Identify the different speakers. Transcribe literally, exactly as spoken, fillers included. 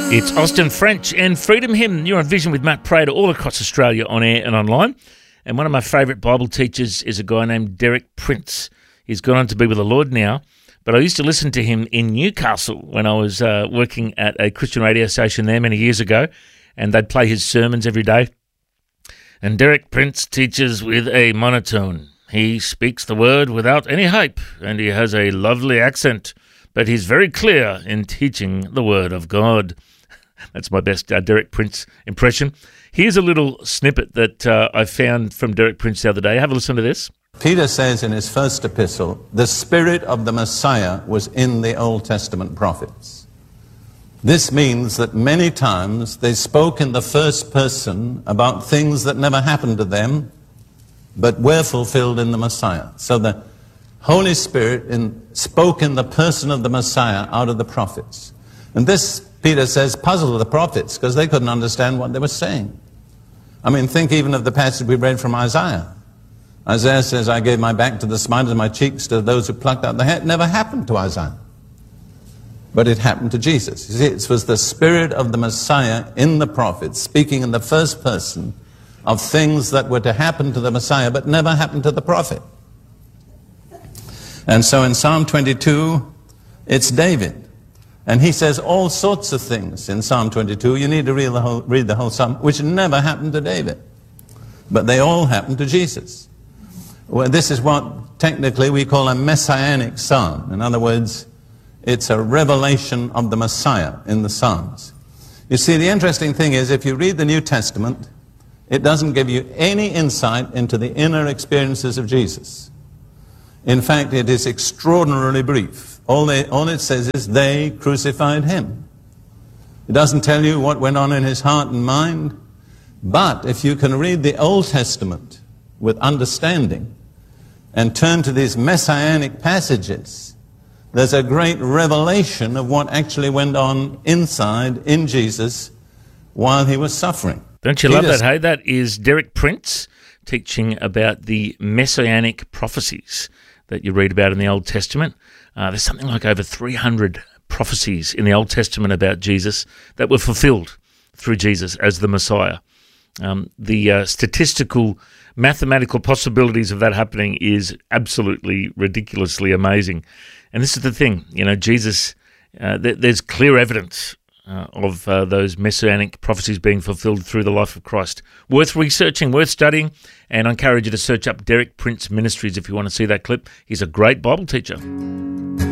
Speaker 1: It's Austin French and Freedom Hymn. You're on Vision with Matt Prater all across Australia on air and online. And one of my favourite Bible teachers is a guy named Derek Prince. He's gone on to be with the Lord now, but I used to listen to him in Newcastle when I was uh, working at a Christian radio station there many years ago, and they'd play his sermons every day. And Derek Prince teaches with a monotone. He speaks the word without any hype, and he has a lovely accent, but he's very clear in teaching the word of God. That's my best uh, Derek Prince impression. Here's a little snippet that uh, I found from Derek Prince the other day. Have a listen to this.
Speaker 2: Peter says in his first epistle, the spirit of the Messiah was in the Old Testament prophets. This means that many times they spoke in the first person about things that never happened to them, but were fulfilled in the Messiah. So the Holy Spirit in, spoke in the person of the Messiah out of the prophets. And this, Peter says, puzzled the prophets because they couldn't understand what they were saying. I mean, think even of the passage we read from Isaiah. Isaiah says, I gave my back to the smiters, my cheeks to those who plucked out the hair. It never happened to Isaiah. But it happened to Jesus. You see, it was the spirit of the Messiah in the prophets, speaking in the first person of things that were to happen to the Messiah, but never happened to the prophet. And so in Psalm twenty-two, it's David. And he says all sorts of things in Psalm twenty-two. You need to read the whole, read the whole psalm, which never happened to David. But they all happened to Jesus. Well, this is what technically we call a messianic psalm. In other words, it's a revelation of the Messiah in the Psalms. You see, the interesting thing is, if you read the New Testament, it doesn't give you any insight into the inner experiences of Jesus. In fact, it is extraordinarily brief. All, they, all it says is, they crucified him. It doesn't tell you what went on in his heart and mind. But if you can read the Old Testament with understanding and turn to these messianic passages, there's a great revelation of what actually went on inside in Jesus while he was suffering.
Speaker 1: Don't you love that, hey? That is Derek Prince teaching about the messianic prophecies that you read about in the Old Testament. Uh, there's something like over three hundred prophecies in the Old Testament about Jesus that were fulfilled through Jesus as the Messiah. Um, the uh, statistical, mathematical possibilities of that happening is absolutely ridiculously amazing. And this is the thing, you know, Jesus, uh, th- there's clear evidence uh, of uh, those messianic prophecies being fulfilled through the life of Christ. Worth researching, worth studying, and I encourage you to search up Derek Prince Ministries if you want to see that clip. He's a great Bible teacher.